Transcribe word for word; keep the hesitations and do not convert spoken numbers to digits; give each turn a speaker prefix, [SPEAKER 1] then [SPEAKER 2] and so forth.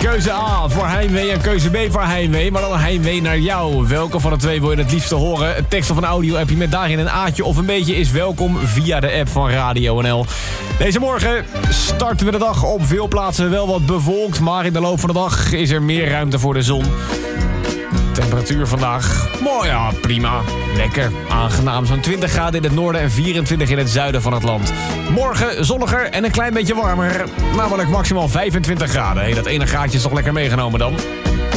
[SPEAKER 1] Keuze A voor heimwee en keuze B voor heimwee. Maar dan heimwee naar jou. Welke van de twee wil je het liefste horen? Een tekst of een audio-appje met daarin een aatje of een beetje is welkom via de app van Radio N L. Deze morgen starten we de dag op veel plaatsen wel wat bewolkt. Maar in de loop van de dag is er meer ruimte voor de zon. Temperatuur vandaag, mooi ja, prima. Lekker, aangenaam. Zo'n twintig graden in het noorden en vierentwintig in het zuiden van het land. Morgen zonniger en een klein beetje warmer. Namelijk maximaal vijfentwintig graden. Hey, dat ene graadje is toch lekker meegenomen dan?